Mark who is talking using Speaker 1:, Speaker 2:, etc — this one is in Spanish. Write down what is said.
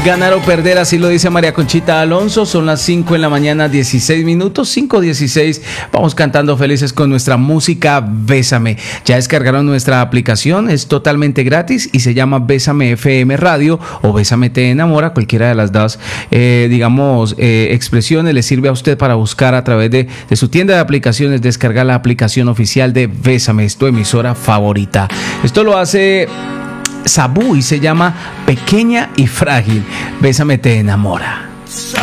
Speaker 1: Ganar o perder, así lo dice María Conchita Alonso. Son las 5 en la mañana, 16 minutos, 5:16. Vamos cantando felices con nuestra música Bésame. Ya descargaron nuestra aplicación, es totalmente gratis y se llama Bésame FM Radio o Bésame Te Enamora. Cualquiera de las dos, expresiones le sirve a usted para buscar a través de su tienda de aplicaciones, descargar la aplicación oficial de Bésame, es tu emisora favorita. Esto lo hace Sabú y se llama Pequeña y Frágil. Bésame Te Enamora.